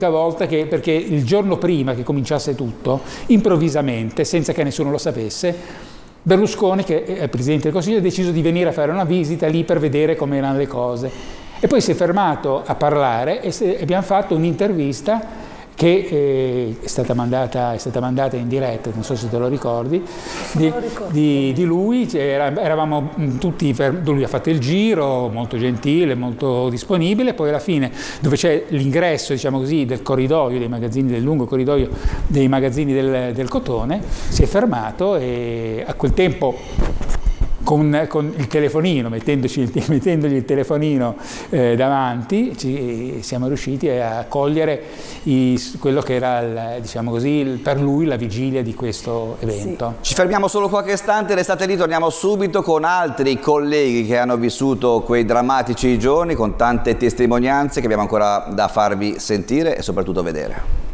volta perché il giorno prima che cominciasse tutto, improvvisamente, senza che nessuno lo sapesse, Berlusconi, che è il Presidente del Consiglio, ha deciso di venire a fare una visita lì per vedere come erano le cose. E poi si è fermato a parlare e abbiamo fatto un'intervista che è stata mandata in diretta, non so se te lo ricordi, di lui. Eravamo tutti, lui ha fatto il giro, molto gentile, molto disponibile, poi alla fine, dove c'è l'ingresso, diciamo così, del corridoio dei magazzini, del lungo corridoio dei magazzini del cotone, si è fermato e a quel tempo con il telefonino, mettendogli il telefonino davanti, siamo riusciti a cogliere quello che era, diciamo così, per lui la vigilia di questo evento. Sì. Ci fermiamo solo qualche istante, restate lì, torniamo subito con altri colleghi che hanno vissuto quei drammatici giorni, con tante testimonianze che abbiamo ancora da farvi sentire e soprattutto vedere.